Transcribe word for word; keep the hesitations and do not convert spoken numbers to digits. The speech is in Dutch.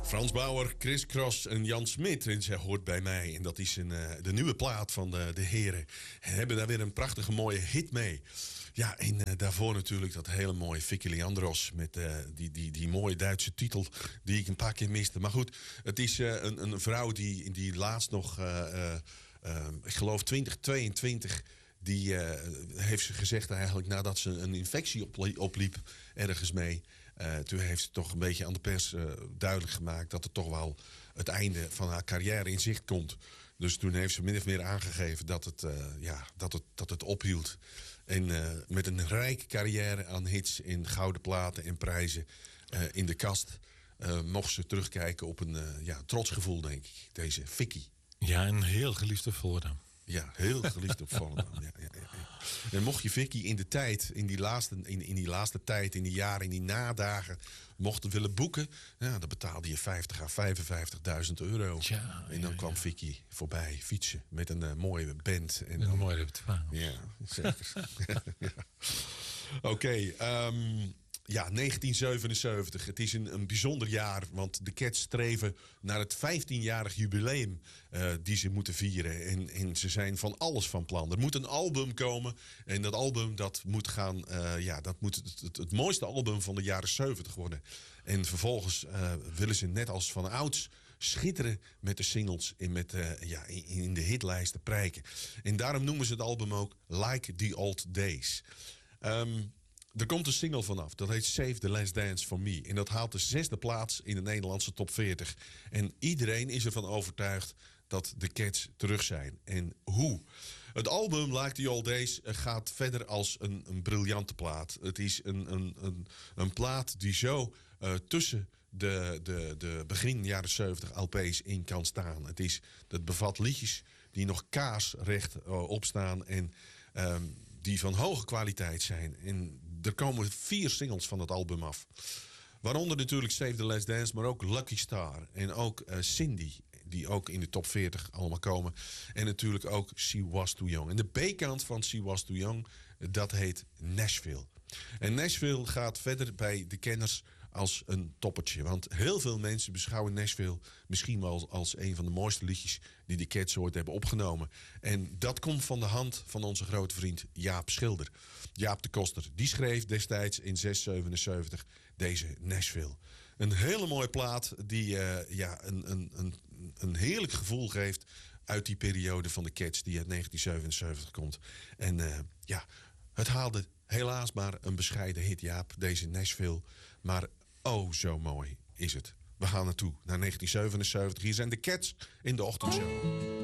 Frans Bauer, Chris Cross en Jan Smit. En zij hoort bij mij. En dat is een, uh, de nieuwe plaat van de, de heren. En hebben daar weer een prachtige mooie hit mee. Ja, en uh, daarvoor natuurlijk dat hele mooie Vicky Leandros. Met uh, die, die, die mooie Duitse titel die ik een paar keer miste. Maar goed, het is uh, een, een vrouw die, die laatst nog, uh, uh, uh, ik geloof twintig tweeëntwintig... Die uh, heeft ze gezegd eigenlijk nadat ze een infectie opliep ergens mee. Uh, toen heeft ze toch een beetje aan de pers uh, duidelijk gemaakt dat er toch wel het einde van haar carrière in zicht komt. Dus toen heeft ze min of meer aangegeven dat het, uh, ja, dat het, dat het ophield. En uh, met een rijke carrière aan hits in gouden platen en prijzen uh, in de kast uh, mocht ze terugkijken op een uh, ja, trots gevoel, denk ik. Deze Vicky. Ja, een heel geliefde Volendam. Ja, heel geliefd op Volendam. Ja, ja, ja. En mocht je Vicky in de tijd, in die laatste, in, in die laatste tijd, in die jaren, in die nadagen, mochten willen boeken, ja, dan betaalde je vijftig à vijfenvijftigduizend euro. Ja, en dan ja, kwam ja. Vicky voorbij fietsen met een uh, mooie band. En Een dan, mooi repertoire. ja, zeker. ja. Oké, okay, um, ja, negentien zevenenzeventig. Het is een, een bijzonder jaar, want de Cats streven naar het vijftienjarig jubileum uh, die ze moeten vieren. En, en ze zijn van alles van plan. Er moet een album komen en dat album dat moet gaan, uh, ja, dat moet het, het, het mooiste album van de jaren zeventig worden. En vervolgens uh, willen ze net als van ouds schitteren met de singles en met, uh, ja, in, in de hitlijsten prijken. En daarom noemen ze het album ook Like the Old Days. Um, Er komt een single vanaf. Dat heet Save the Last Dance for Me. En dat haalt de zesde plaats in de Nederlandse top veertig. En iedereen is ervan overtuigd dat de Cats terug zijn. En hoe? Het album Like the Old Days gaat verder als een, een briljante plaat. Het is een, een, een, een plaat die zo uh, tussen de, de, de begin jaren zeventig L P's in kan staan. Het, is, het bevat liedjes die nog kaarsrecht uh, opstaan en um, die van hoge kwaliteit zijn. En er komen vier singles van het album af. Waaronder natuurlijk Save the Last Dance, maar ook Lucky Star. En ook uh, Cindy, die ook in de top veertig allemaal komen. En natuurlijk ook She Was Too Young. En de B-kant van She Was Too Young, dat heet Nashville. En Nashville gaat verder bij de kenners als een toppertje. Want heel veel mensen beschouwen Nashville misschien wel als een van de mooiste liedjes die de Cats ooit hebben opgenomen. En dat komt van de hand van onze grote vriend Jaap Schilder. Jaap de Koster. Die schreef destijds in zes zevenenzeventig deze Nashville. Een hele mooie plaat die uh, ja, een, een, een, een heerlijk gevoel geeft uit die periode van de Cats die uit negentien zevenenzeventig komt. En uh, ja, het haalde helaas maar een bescheiden hit, Jaap, deze Nashville. Maar oh, zo mooi is het. We gaan naartoe, naar negentien zevenenzeventig. Hier zijn de Cats in de ochtendshow.